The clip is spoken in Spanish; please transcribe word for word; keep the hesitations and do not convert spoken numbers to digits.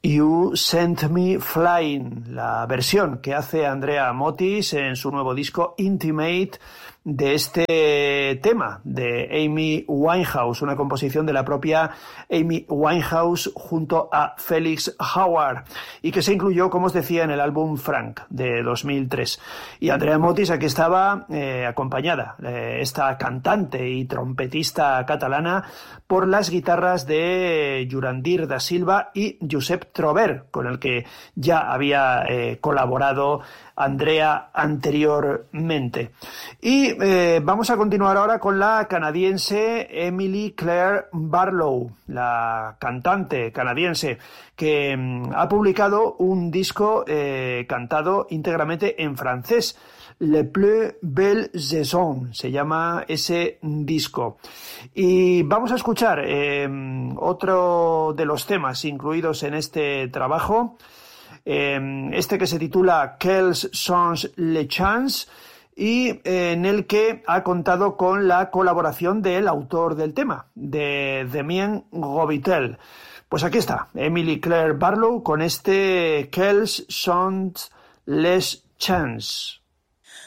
You Sent Me Flying, la versión que hace Andrea Motis en su nuevo disco Intimate de este tema de Amy Winehouse, una composición de la propia Amy Winehouse junto a Felix Howard y que se incluyó, como os decía, en el álbum Frank de dos mil tres. Y Andrea Motis aquí estaba eh, acompañada, eh, esta cantante y trompetista catalana, por las guitarras de Jurandir da Silva y Josep Trober, con el que ya había eh, colaborado Andrea anteriormente. Y eh, vamos a continuar ahora con la canadiense Emily Claire Barlow, la cantante canadiense que mm, ha publicado un disco eh, cantado íntegramente en francés. Le plus belle saison se llama ese disco. Y vamos a escuchar eh, otro de los temas incluidos en este trabajo, este que se titula Quels sont les chants, y en el que ha contado con la colaboración del autor del tema, de Damien Govitel. Pues aquí está, Emily Claire Barlow con este Quels sont les chants.